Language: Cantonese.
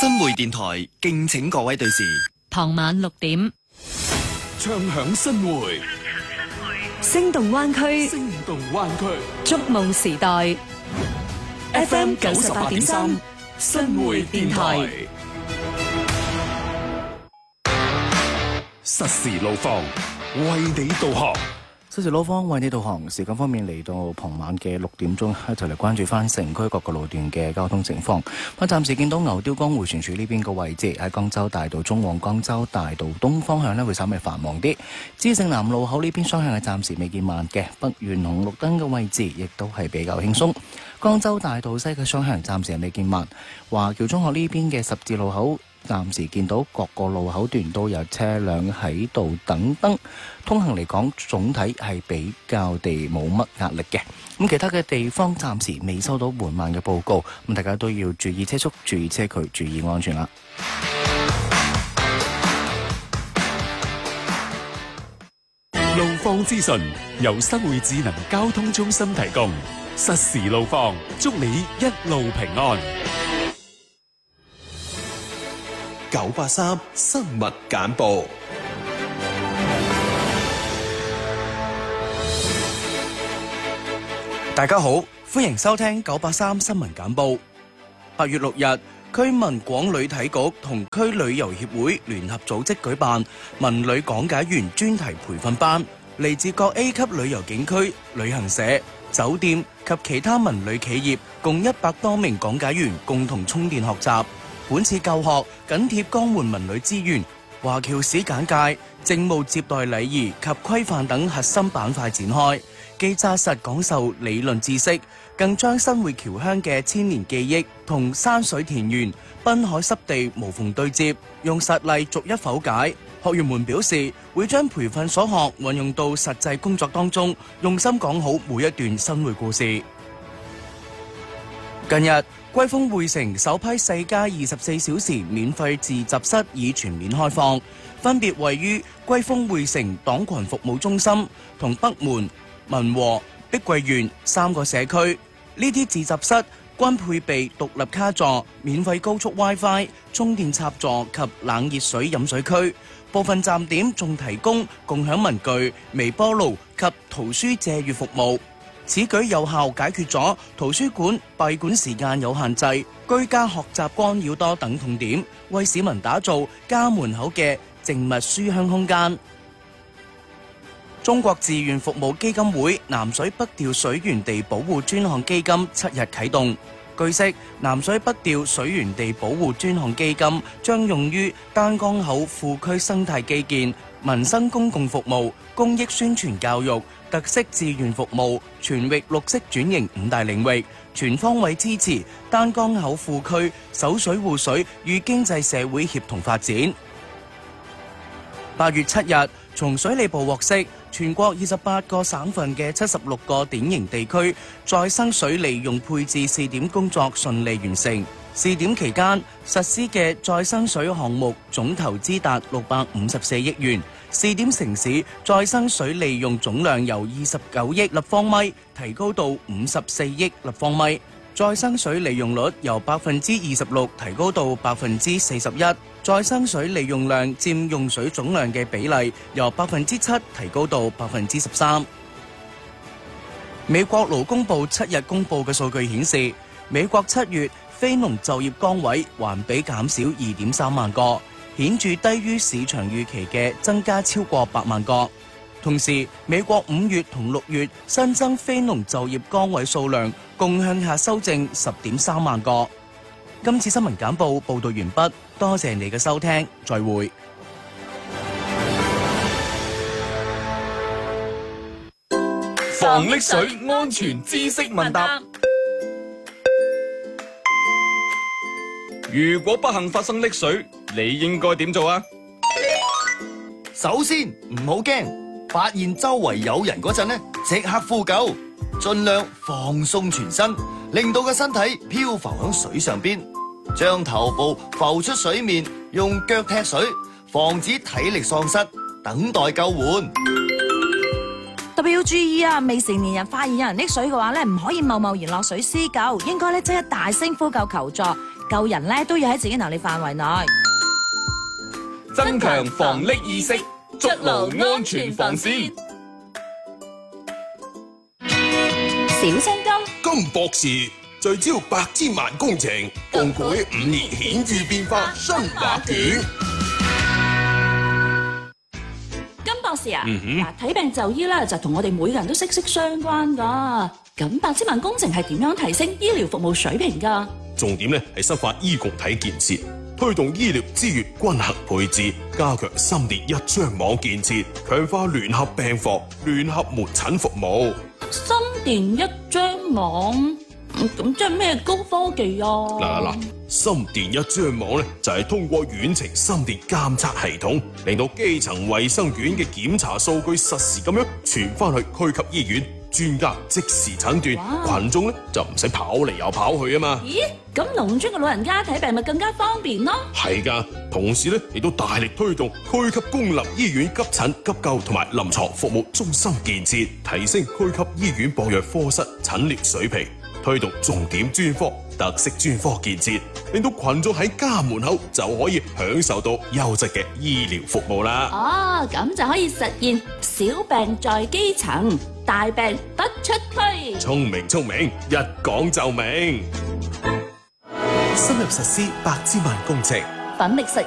新會電台敬請各位對視。 傍晚6點， 唱響新會， 聲動灣區， 聲動灣區， 觸夢時代。FM 98.3新會電台，實時路況為你導航。 實時路況為你導航，時間方面嚟到傍晚嘅6點鐘，一齊嚟關注翻城區各個路段嘅交通情況。暫時見到牛碉江迴旋處呢邊個位置喺江州大道中往江州大道東方向呢會稍微繁忙啲。知正南路口呢邊雙向係暫時未見慢嘅，北園紅綠燈嘅位置亦都係比較輕鬆。江州大道西嘅雙向暫時係未見慢。華僑中學呢邊嘅十字路口暫時見到各個路口段都有車輛喺度等燈，通行嚟講總體係比較地冇乜壓力嘅。咁其他嘅地方暫時未收到緩慢嘅報告，咁大家都要注意車速、注意車距、注意安全啦。 路況資訊由新會智能交通中心提供，實時路況，祝你一路平安。 983新聞簡報。 大家好，歡迎收聽983新聞簡報。8月6日，區文廣旅體局同區旅遊協會聯合組織舉辦文旅講解員專題培訓班，嚟自各 A 級旅遊景區、旅行社、酒店及其他文旅企業共100多名講解員共同充電學習。本次教學緊貼江門文旅資源、華僑史簡介、政務接待禮儀及規範等核心板塊展開，既紮實講授理論知識，更將新會僑鄉嘅千年記憶同山水田園、濱海濕地無縫對接，用實例逐一剖解。學員們表示會將培訓所學運用到實際工作當中，用心講好每一段新會故事。近日，歸豐匯城首批4家24小時免費自習室已全面開放，分別位於歸豐匯城黨群服務中心同北門、民和、碧桂園3個社區。呢啲自習室均配備獨立卡座、免費高速 WiFi、充電插座及冷熱水飲水區。部分站點仲提供共享文具、微波爐及圖書借閱服務。此舉有效解決咗圖書館閉館時間有限制、居家學習干擾多等痛點，為市民打造家門口嘅靜謐書香空間。中國志願服務基金會南水北調水源地保護專項基金7日啟動。據悉，南水北調水源地保護專項基金將用於丹江口庫區生態基建、民生公共服務、公益宣傳教育、特色志願服務、全域綠色轉型5大領域，全方位支持丹江口庫區守水護水與經濟社會協同發展。8月7日，從水利部獲悉，全國28個省份嘅76個典型地區再生水利用配置試點工作順利完成。試點期間實施嘅再生水項目總投資達654億元，試點城市再生水利用總量由29億立方米提高到54億立方米，再生水利用率由26%提高到41%，再生水利用量佔用水總量嘅比例由7%提高到13%。美國勞工部7日公布嘅數據顯示，美國7月非農就業崗位環比減少2.3萬個，顯著低於市場預期嘅增加超過8萬個。同時，美國5月同6月新增非農就業崗位數量共向下修正10.3萬個。今次新聞簡報報道完畢，多謝你嘅收聽，再會。 防溺水安全知識問答。如果不幸發生溺水，你應該點做啊？ 首先唔好驚，發現周圍有人嗰陣呢，即刻呼救，盡量放鬆全身，令到個身體漂浮喺水上邊，將頭部浮出水面，用腳踢水，防止體力喪失，等待救援。 特別要注意啊！未成年人發現有人溺水嘅話咧，唔可以貿貿然落水施救，應該咧即刻大聲呼救求助， 救人咧，都要喺自己能力範圍內。 增強防溺意識，築牢安全防線。 小青金金博士聚焦百千萬工程，共繪5年顯著變化新畫卷。 金博士啊，嗱，睇病就醫咧，就同我哋每個人都息息相關噶。咁百千萬工程係點樣提升醫療服務水平噶？ 重點咧係深化醫共體建設，推動醫療資源均衡配置，加強心電一張網建設，強化聯合病房、聯合門診服務。 心電一張網，咁即係咩高科技啊？ 嗱，心電一張網咧就係通過遠程心電監測系統，令到基層衛生院嘅檢查數據實時咁樣傳翻去區級醫院，專家即時診斷，群眾咧就唔使跑嚟又跑去啊嘛。 咦，咁農村嘅老人家睇病咪更加方便咯？ 係㗎，同時咧亦都大力推動區級公立醫院急診、急救同埋臨床服務中心建設，提升區級醫院博藥科室診療水平，推動重點專科、特色專科建設，令到群眾喺家門口就可以享受到優質嘅醫療服務啦。 哦，咁就可以實現小病在基層，大病不出區。 聰明，一講就明。 深入實施百千萬工程， 奮力實